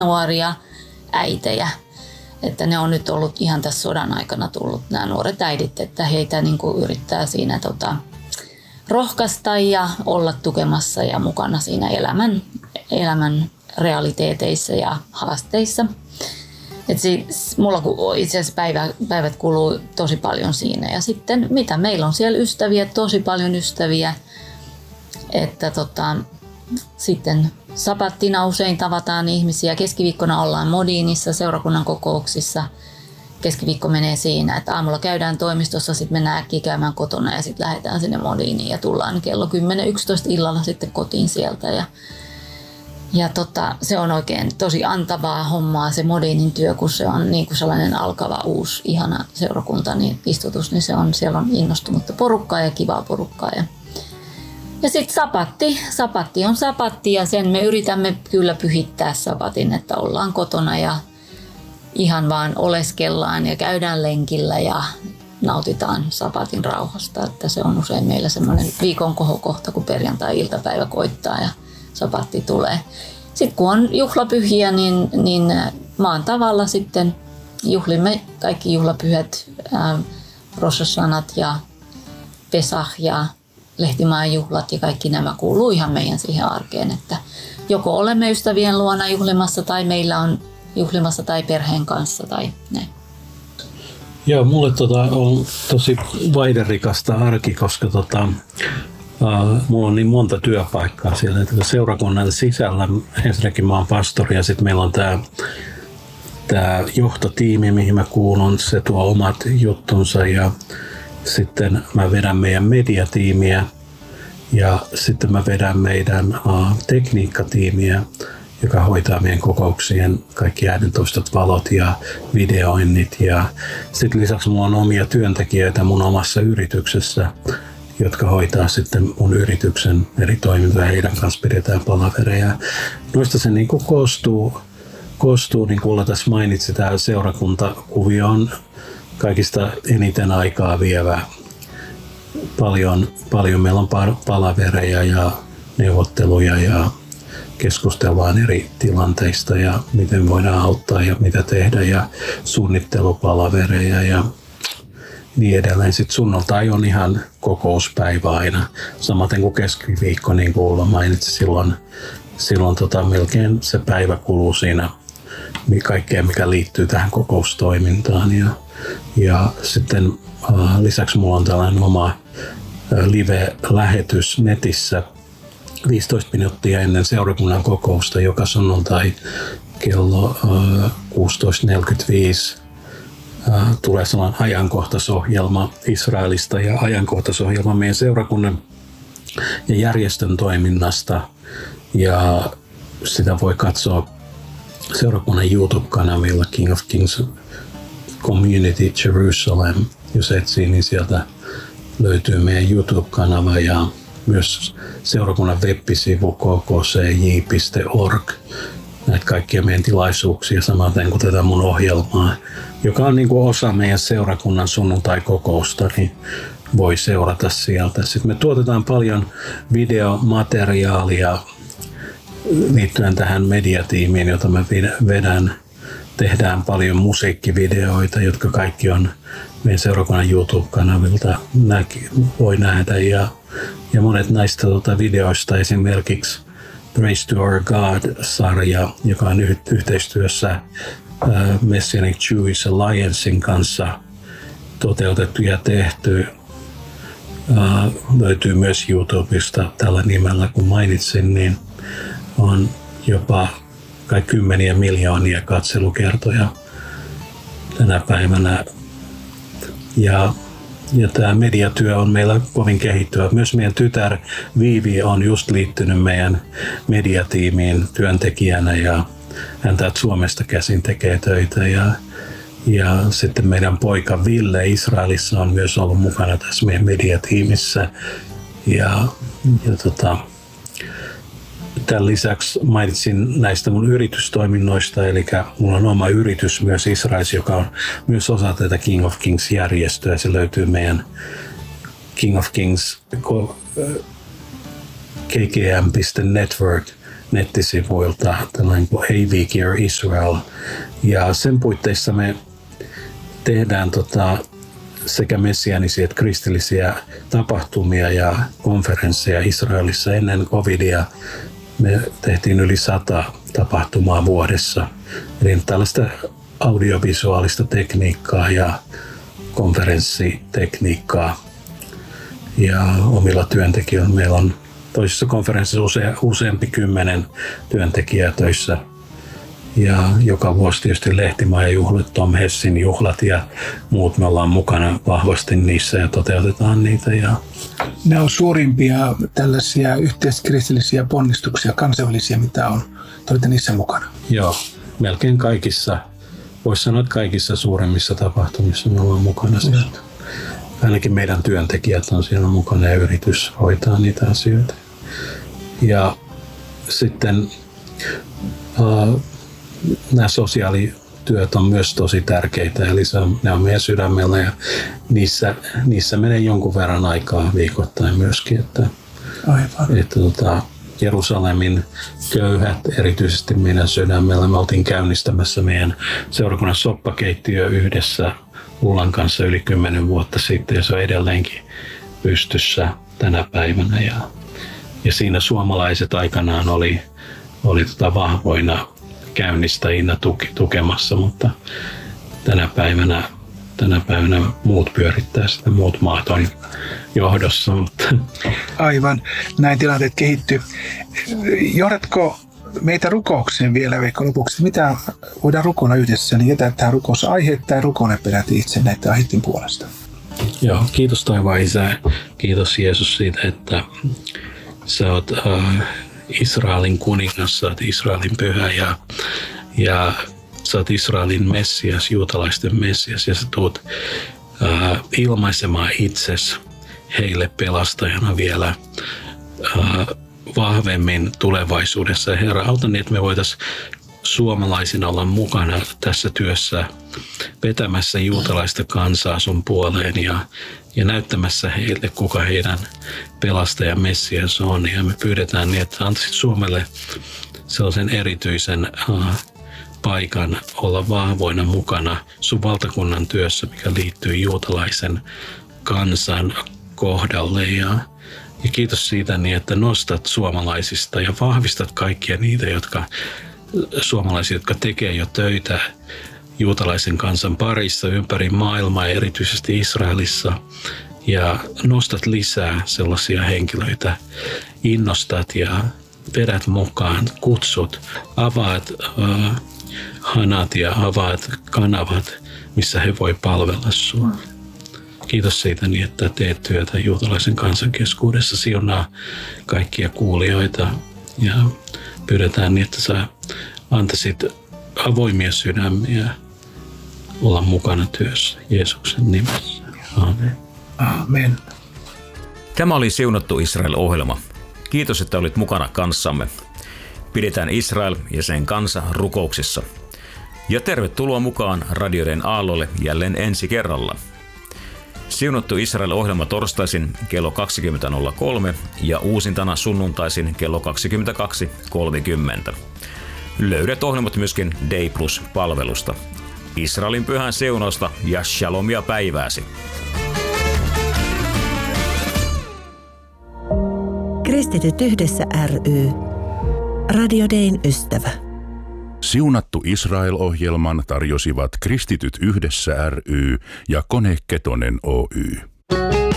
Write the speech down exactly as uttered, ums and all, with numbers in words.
nuoria äitejä. Että ne on nyt ollut ihan tässä sodan aikana tullut nämä nuoret äidit, että heitä niin kuin yrittää siinä tota, rohkaista ja olla tukemassa ja mukana siinä elämän, elämän realiteeteissa ja haasteissa. Et siis, mulla itse asiassa päivä, päivät kuluu tosi paljon siinä ja sitten mitä meillä on siellä ystäviä, tosi paljon ystäviä, että tota, sitten sapattina usein tavataan ihmisiä. Keskiviikkona ollaan Modiinissa seurakunnan kokouksissa. Keskiviikko menee siinä, että aamulla käydään toimistossa, sitten mennään äkkiä käymään kotona ja sitten lähdetään sinne Modiiniin ja tullaan kello kymmenen yksitoista illalla sitten kotiin sieltä. Ja, ja tota, se on oikein tosi antavaa hommaa se Modiinin työ, kun se on niin kuin sellainen alkava uusi ihana seurakunta, niin istutus, niin se on, siellä on innostunutta porukkaa ja kivaa porukkaa. Ja Ja sitten sapatti. Sapatti on sapatti ja sen me yritämme kyllä pyhittää sapatin, että ollaan kotona ja ihan vaan oleskellaan ja käydään lenkillä ja nautitaan sapatin rauhasta. Että se on usein meillä semmoinen viikon kohokohta, kun perjantai-iltapäivä koittaa ja sapatti tulee. Sitten kun on juhlapyhiä, niin, niin maan tavalla sitten juhlimme kaikki juhlapyhät, ää, Rosh Hashanat ja Pesach ja Lehtimaan juhlat ja kaikki nämä kuuluu ihan meidän siihen arkeen, että joko olemme ystävien luona juhlimassa tai meillä on juhlimassa tai perheen kanssa tai näin. Joo, mulle tota on tosi vaiderikasta arki, koska tota, uh, mulla on niin monta työpaikkaa siellä. Että seurakunnan sisällä ensinnäkin mä oon pastori ja sitten meillä on tää, tää johtotiimi, mihin mä kuulun. Se tuo omat juttunsa ja sitten mä vedän meidän mediatiimiä ja sitten mä vedän meidän uh, tekniikkatiimiä, joka hoitaa meidän kokouksien kaikki äänentoistot, valot ja videoinnit. Ja sitten lisäksi mulla on omia työntekijöitä mun omassa yrityksessä, jotka hoitaa sitten mun yrityksen eri toimintoja. Heidän kanssa pidetään palavereja. Noista se niin kuin koostuu, koostuu, niin kuin Ulla tässä mainitsi, tämä seurakuntakuvio on kaikista eniten aikaa vievä. Paljon, paljon meillä on palavereja ja neuvotteluja ja keskustellaan eri tilanteista ja miten voidaan auttaa ja mitä tehdä ja suunnittelupalavereja ja niin edelleen. Sitten sunnuntai on ihan kokouspäivä aina, samaten kuin keskiviikko, niin kuin Ulla mainitsi, silloin, silloin tota, melkein se päivä kuluu siinä kaikkea, mikä liittyy tähän kokoustoimintaan. Ja, ja sitten äh, lisäksi mulla on tällainen oma äh, live-lähetys netissä viisitoista minuuttia ennen seurakunnan kokousta joka sunnuntai kello äh, kuusitoista neljäkymmentäviisi. Äh, tulee sellainen ajankohtaisohjelma Israelista ja ajankohtaisohjelma meidän seurakunnan ja järjestön toiminnasta. Ja sitä voi katsoa seurakunnan YouTube-kanavilla King of Kings Community Jerusalem. Jos etsii, niin sieltä löytyy meidän YouTube-kanava ja myös seurakunnan web-sivu k k c j piste org. Näitä kaikkia meidän tilaisuuksia, samaten kuin tätä mun ohjelmaa, joka on niin kuin osa meidän seurakunnan sunnuntai-kokousta, niin voi seurata sieltä. Sitten me tuotetaan paljon videomateriaalia liittyen tähän mediatiimiin, jota mä vedän. Tehdään paljon musiikkivideoita, jotka kaikki on meidän seurakunnan YouTube-kanavilta voi nähdä. Ja, ja monet näistä tuota, videoista, esimerkiksi Praise to Our God-sarja, joka on yh- yhteistyössä uh, Messianic Jewish Alliancein kanssa toteutettu ja tehty, uh, löytyy myös YouTubesta tällä nimellä, kun mainitsin, niin on jopa kai kymmeniä miljoonia katselukertoja tänä päivänä. Ja, ja tämä mediatyö on meillä kovin kehittyvä. Myös meidän tytär Viivi on just liittynyt meidän mediatiimiin työntekijänä ja hän täältä Suomesta käsin tekee töitä. Ja, ja sitten meidän poika Ville Israelissa on myös ollut mukana tässä meidän mediatiimissä. Ja, ja tota, tämän lisäksi mainitsin näistä mun yritystoiminnoista, eli mulla on oma yritys myös Israelissa, joka on myös osa tätä King of Kings-järjestöä. Se löytyy meidän King of Kings K G M piste network nettisivuilta, tällainen kuin A V Gear Israel. Ja sen puitteissa me tehdään tota, sekä messiaanisia että kristillisiä tapahtumia ja konferensseja Israelissa ennen covidia. Me tehtiin yli sata tapahtumaa vuodessa. Eli tällaista audiovisuaalista tekniikkaa ja konferenssitekniikkaa. Ja omilla työntekijöillä meillä on toisissa konferenssissa usea, useampi kymmenen työntekijää töissä. Ja joka vuosi tietysti Lehtimaajuhlat, Tom Hessin juhlat ja muut, me ollaan mukana vahvasti niissä ja toteutetaan niitä. Ja ne on suurimpia tällaisia yhteiskristillisiä ponnistuksia, kansainvälisiä, mitä on. Te olette niissä mukana. Joo, melkein kaikissa, voisi sanoa, että kaikissa suuremmissa tapahtumissa me ollaan mukana. Siis. Ainakin meidän työntekijät on siellä mukana ja yritys hoitaa niitä asioita. Ja sitten uh, nämä sosiaalityöt on myös tosi tärkeitä, eli se on, ne on meidän sydämellä ja niissä, niissä menee jonkun verran aikaa viikoittain myöskin. Että, Aivan. että tota, Jerusalemin köyhät, erityisesti meidän sydämellä, me oltiin käynnistämässä meidän seurakunnan soppakeittiö yhdessä Ullan kanssa yli kymmenen vuotta sitten ja se on edelleenkin pystyssä tänä päivänä. Ja, ja siinä suomalaiset aikanaan oli, oli tota vahvoina käynnistäjinä tuki, tukemassa, mutta tänä päivänä, tänä päivänä muut pyörittää sitä, muut maat on johdossa. Mutta. Aivan, näin tilanteet kehittyy. Johdatko meitä rukoukseen vielä, Veikko, lopuksi? Mitä voidaan rukoilla yhdessä, niin jätä tähän rukousaiheet tai rukoile peräti itse näiden aiheiden puolesta. Joo, kiitos taivaan Isä. Kiitos Jeesus siitä, että sä oot uh, Israelin kuningas, sä oot Israelin pyhä ja, ja sä oot Israelin messias, juutalaisten messias ja sä tuut uh, ilmaisemaan itses heille pelastajana vielä uh, vahvemmin tulevaisuudessa. Herra, auta niin, että me voitaisiin suomalaisina olla mukana tässä työssä vetämässä juutalaista kansaa sun puoleen ja, ja näyttämässä heille, kuka heidän pelastaja Messias on. Ja me pyydetään niin, että antaisit Suomelle sellaisen erityisen uh, paikan olla vahvoina mukana sun valtakunnan työssä, mikä liittyy juutalaisen kansan kohdalle. Ja, ja kiitos siitä niin, että nostat suomalaisista ja vahvistat kaikkia niitä, jotka suomalaisia, jotka tekee jo töitä juutalaisen kansan parissa ympäri maailmaa ja erityisesti Israelissa. Ja nostat lisää sellaisia henkilöitä, innostat ja vedät mukaan, kutsut, avaat uh, hanat ja avaat kanavat, missä he voi palvella sua. Kiitos siitä niin, että teet työtä juutalaisen kansan keskuudessa, siunaa kaikkia kuulijoita ja pyydetään niin, että sä antaisit avoimia sydämiä olla mukana työssä Jeesuksen nimessä. Aamen. Aamen. Tämä oli Siunattu Israel-ohjelma. Kiitos, että olit mukana kanssamme. Pidetään Israel ja sen kansa rukouksissa. Ja tervetuloa mukaan radioiden aallolle jälleen ensi kerralla. Siunattu Israel-ohjelma torstaisin kello kaksikymmentä nolla kolme ja uusintana sunnuntaisin kello kaksikymmentäkaksi kolmekymmentä. Löydät ohjelmat myöskin Day Plus-palvelusta. Israelin pyhän siunausta ja shalomia päivääsi. Kristityt yhdessä ry. Radio Dayn ystävä. Siunattu Israel-ohjelman tarjosivat Kristityt yhdessä ry ja Kone Ketonen Oy.